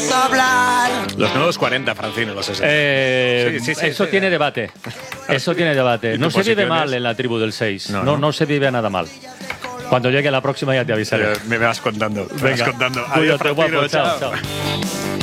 hablar. Los nuevos 40, Francino, los 60. Eso tiene debate. Eso tiene debate. No se vive posiciones? mal en la tribu del 6. No. No se vive nada mal. Cuando llegue la próxima ya te avisaré. Me vas contando. Venga, Adiós, cuídate, Francino, guapo. Chao.